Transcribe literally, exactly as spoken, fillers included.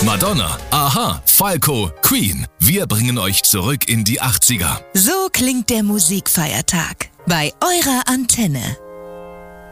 Madonna, Aha, Falco, Queen. Wir bringen euch zurück in die achtziger. So klingt der Musikfeiertag bei eurer Antenne.